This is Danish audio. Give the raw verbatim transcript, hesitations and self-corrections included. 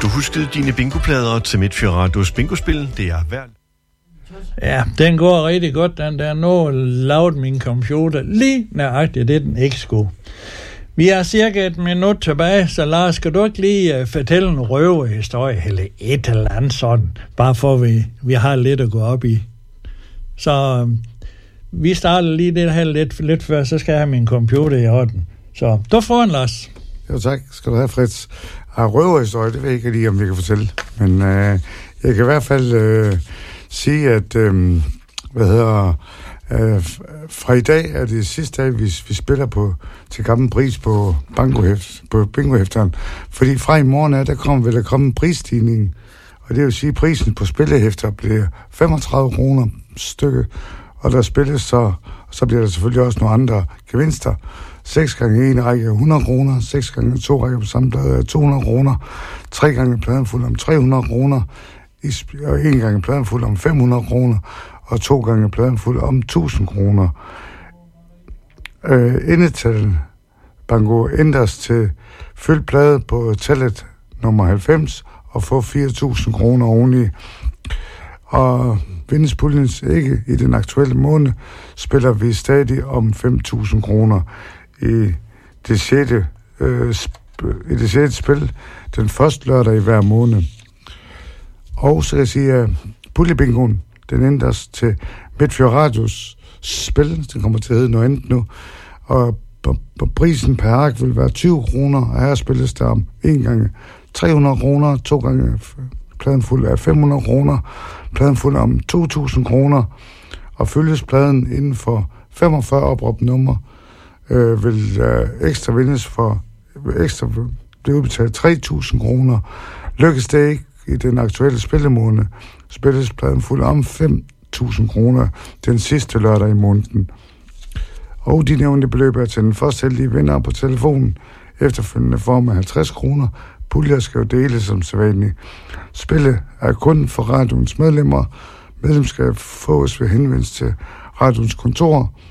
du husket dine bingoplader til Midtfjordados bingospil? Det er værd. Ja, den går rigtig godt, den der. Nu lavede min computer lige nøjagtigt det, den ikke skulle. Vi har cirka et minut tilbage, så Lars, skal du ikke lige uh, fortælle en røverhistorie, eller et eller andet sådan, bare for vi, vi har lidt at gå op i. Så um, vi starter lige det her lidt, lidt før, så skal jeg have min computer i orden. Så du får en, Lars. Jo tak, skal du have, Fritz. Ah, røverhistorie, det ved jeg ikke lige, om vi kan fortælle. Men øh, jeg kan i hvert fald øh, sige, at øh, hvad hedder, øh, fra i dag er det sidste dag, vi, vi spiller på til gammel pris på, på bingohæfteren. Fordi fra i morgen af, der kommer, vil der komme en prisstigning. Og det vil sige, at prisen på spillehæfter bliver femogtredive kroner stykke. Og der spilles så, så bliver der selvfølgelig også nogle andre gevinster. seks gange en række hundrede kroner, seks gange to rækker på samme plade to hundrede kroner, tre gange pladen fuld om tre hundrede kroner, og en gange pladen fuld om fem hundrede kroner, og to gange pladen fuld om tusind kroner. Øh, Endetallet banko ændres til fyld plade på tallet nummer halvfems og få fire tusind kroner oveni. Og vindespuljens ikke i den aktuelle måned spiller vi stadig om fem tusind kroner i det sjette, øh, sp- i det sjette spil den første lørdag i hver måned. Og så kan jeg sige, at puljebingoen, den ændres til Midtfjordados spil. Den kommer til at hedde noget andet nu. Og p- prisen per ark vil være tyve kroner, og her spilles der om en gange tre hundrede kroner, to gange pladen fuld af fem hundrede kroner, pladen fuld om to tusind kroner, og følges pladen inden for femogfyrre opråbte numre, øh, vil øh, ekstra vindes for ekstra blive udbetalt tre tusind kroner. Lykkes det ikke i den aktuelle spillemåned, spilles pladen fuld om fem tusind kroner den sidste lørdag i måneden. Og de nævnte beløb er til den første heldige vinder på telefonen, efterfølgende form af halvtreds kroner. Puljer skal jo deles som sædvanligt. Spillet er kun for radioens medlemmer. Medlemskab fås ved henvendelse til radioens kontor